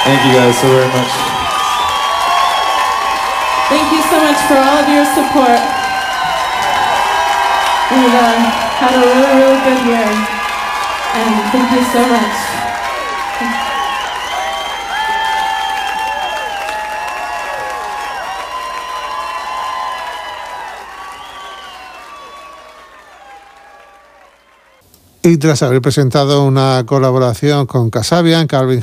Thank you guys so very much. Thank you so much for all of your support. We've had a really, really good year, and thank you so much. Y tras haber presentado una colaboración con Kasabian, Calvin